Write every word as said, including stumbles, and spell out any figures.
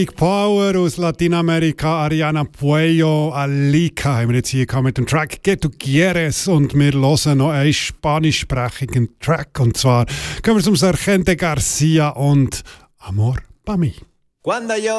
Big Power aus Lateinamerika, Ariana Puello, Alika haben wir jetzt hier mit dem Track «Que tu quieres» und wir hören noch einen spanischsprachigen Track und zwar kommen wir zum Sargente Garcia und «Amor pa' mí». Cuando yo